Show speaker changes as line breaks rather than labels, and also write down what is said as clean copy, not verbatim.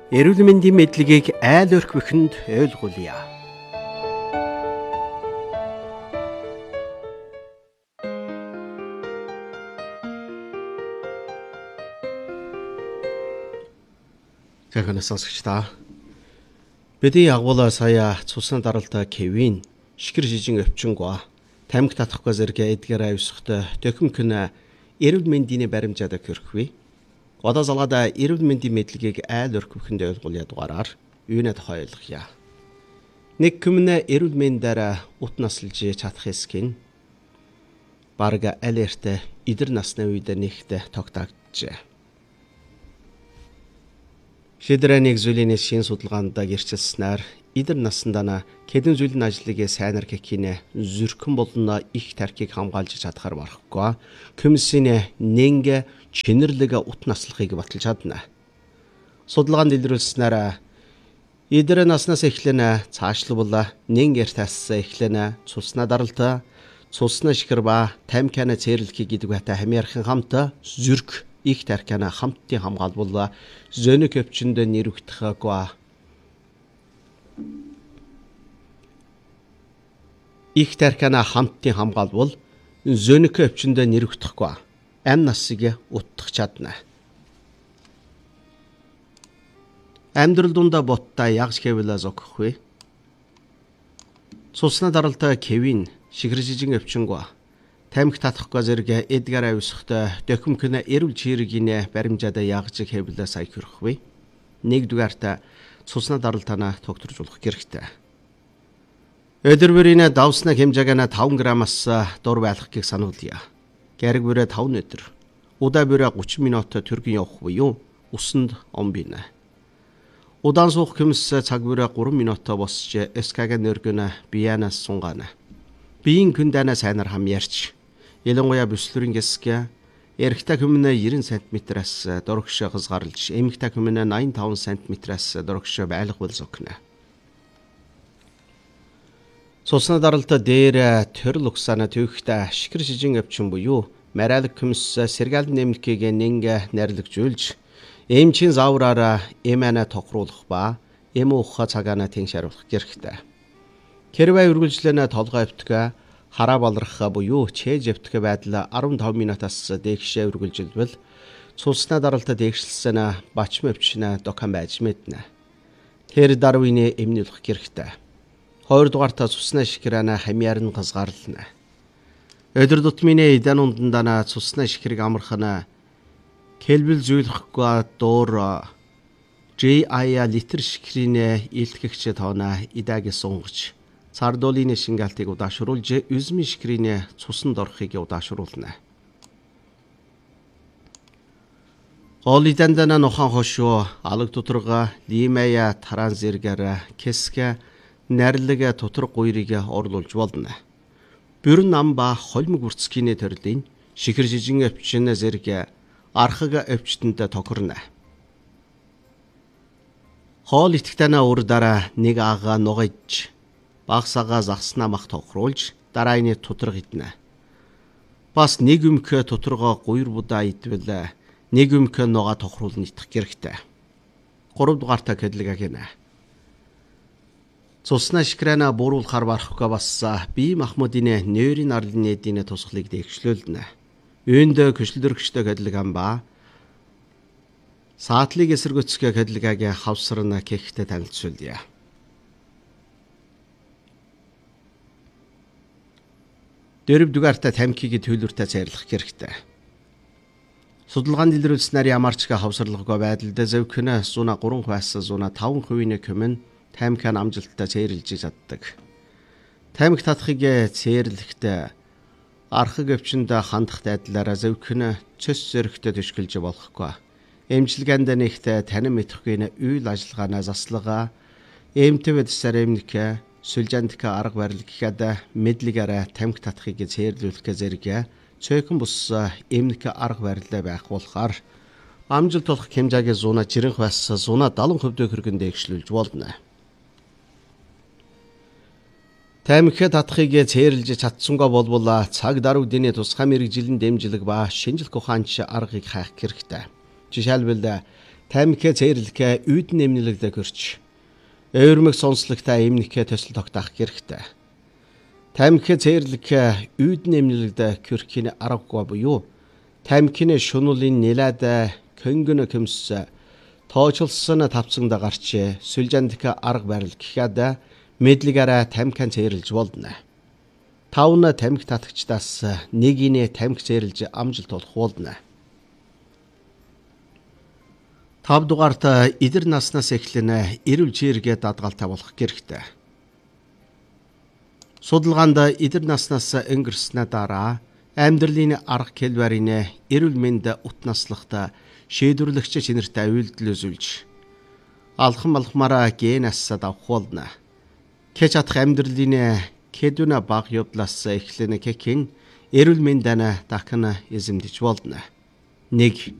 Эрүүл мэндийн мэдлэгийг айл өрх бүхэнд ойлгуулъя. Захын сонсогчдаа. Бидний агуулаа сая цусны даралта Кевин, шикэр жижиг өвчнгөө, тамхи татахгүй зэрэг эдгээр авсахтай төхөмкөн эрүүл мэндийн баримжаад көрөхвэ. Одоо залгада эрүүл мэндийн мэдлэгийг айл өрх бүхэнд ойлгуулъя дугаараар юунэ тохиолгоё. Нэг хүмүүнэ эрүүл мэндээр ут наслж чадах эсkin барга алерт идэр насны үед нэгт тогтоогджээ. Шийдвэр нэг зүйлийн шин судалгаанд гэрчилснээр идэр насндаа хэдэн зүйлийн ажлыг сайнар гэхийнэ зүрхэн болон их тархийг хамгаалж чадхаар барахгүй комиссийн нэнгэ чинэрлэг ут наслахыг баталж чадна. Судалгаанд илрүүлснээр идэр наснаас эхлэн цаашлбал нэнгэр тасс эхлэн цусна даралта, цусна шикэр ба тамхины цэрлэхийг гэдэг бата хамаархан хамт зүрх их тархины хамтын хамгаалбал зөөнөх өвчнөд нэрвэгдэхгүйа. Их тархины хамтын хамгаалбал зөөнөх өвчнөд нэрвэгдэхгүй. Ам насыг утгах чадна. Амьдрал дундаа ботта ягж хэвэл зогхгүй. Цусна даралта Кевин, шикэр жижиг өвчнгөө, тамхи татахгүй зэрэг эдгээр авсахтай төхөмкөн эрүүл чиргийн баримжаад ягж хэвэл сая хөрөхгүй. Нэгдүгээрт цусна даралтаа тогтворжуулах хэрэгтэй. Өдөр бүрийн давсна хэмжээгнэ 5 граммаас дор байлгахыг сануулъя. Гэрэг бүрээ 5 өдөр. Удаа бүрээ 30 минут төргөн явах буюу усанд он бинэ. Удаан суух хүмүүс цаг бүрээ 3 минут босч эскагийн нөргөн биянаас сунгана. Биеийн күндэнэ сайнаар хам ярьч. Ялангуяа бүслэрийн гэсгэ эрэгтэй хүмүүнэ 90 см-аас дөрөгш хязгаарлаж, эмэгтэй хүмүүнэ 85 см-аас дөрөгш байлгавал зөвхнэ. Цусна даралта дээр төрөл угсаана төвхтэй шикэр жижиг өвчин буюу марайлаг хүмүүс сэргаал нэмлэхийг нэнгэ нэрлэгжүүлж, эмчийн заавраараа эмэнэ тохируулах ба эм ухаа цагаана тэншаруулах хэрэгтэй. Хэрвээ үргэлжлэнэ толгой өвтгөө хараа балрах буюу чээж өвтгөө байдал 15 минутаас дээшээ үргэлжилвэл цусна даралта дээшилсэн бачим өвчин дохан байж мэднэ. Тэр дарвины эмнүүлэх хэрэгтэй. Хоёрдугаарта цусна шикэрэнэ хамяар нь газгаарлана. Өдөр тутмын эдэн ундандана цусна шикэрэг амархана хэлбэл зүйлэхгүй дуур JI литр шикрийн илтгэгч тоона идааг сунгаж цардуулын шингаалтыг удаашруулж üzмийн шикрийн цусанд орохыг удаашруулна. Олидандана нохон хошоо алаг тутрага лимая таран зэргээр кэсгэ нэрлэг тутраг гуйрыг орлуулж болно. Бүрэн нам ба холимог үрцгийн төрлийн шикэр жижиг өвчин зэрэг архаг өвчтөнд тохирно. Хоол итгэтэнэ өр дараа нэг ага нугаж багсаага загснаа мах тохируулж дарааны тутраг иднэ. Бас нэг өмхө тутрагоо гуйр будаа идвэл нэг өмхө нуга тохируулна идэх хэрэгтэй. 3 дугаарта кэдлэг гэнэ. Цусна шикрэнэ бууруулахаар барахгүй бас бие махбодын нойрын арлын эдийн тусгалыг дэвшлүүлнэ. Үүнд көчлөлдөргчтэй кэдлэг амба саатлыг эсэргүүцэх кэдлэгийн хавсарна гэхтэй танилцуулъя. Дөрөвдүгээрт тамхиг төлөвлөртөө цайрлах хэрэгтэй. Судалгаанд илрүүлснээр ямарч хавсарлаггүй байдалд зөвхөн 103%-аас 105% көмөн тамхин амжилттай цэрлж чаддаг. Тамхи татахыг цэрлэхдээ архаг өвчнөд хандах байдлаараа зөвхөн цөс зөрөгтэй төшгөлж болохгүй. Эмчилгээнд нэгт танин мэдхгүй үйл ажиллагаанаа заслага, эмтэвэд саремник, сүлжандик арга барил гэхэд мэдлэгээрээ тамхи татахыг цэрлүүлэх зэрэг цөөхөн бус эмнэг арга барил байх болохоор амжилт олох хэмжээгээ 190%-аас 170% хүргэн дэвшлүүлж болно. Тамхи татахыг цэрлж чадсангаа болбол цаг даруй дэний тусгай мэрэгжилэн дэмжлэг ба шинжилх ухаанч аргыг хайх хэрэгтэй. Жишээлбэл тамхи зээрлэхэ үйд нэмнэлэгдэ гэрч өөрмөг сонслагтай эмнэхэ төсөл тогтоох хэрэгтэй. Тамхи зээрлэхэ үйд нэмнэлэгдэ гэрхийн аргагүй буюу тамхины шунуулын нэлээд көнгөнө көмс тоочулсан тавцсанда гарч сүлжандх арга барил гэхэд мэдлэгээрээ тамхин зээрлж болно. Тавна тамхи татагчдаас нэг инэ тамхи зээрлж амжилт олох болно. 5 дугаарт эдэр наснаас эхлэн эрүүл жиргээ дадгалтай болох хэрэгтэй. Судалгаанд эдэр наснаас өнгөрснөө дараа амьдралын арга хэлбэрийн эрүүл мэнд ут наслахад шийдвэрлэгч чинэртэй үйлдэл үзүүлж алхам алхмаараа генаас авах болно. Кэж чадах амьдралын кэдүна баг явдлаас эхлэн кэкин эрүүл мэндэнэ дахин эзэмдэж болно. 1.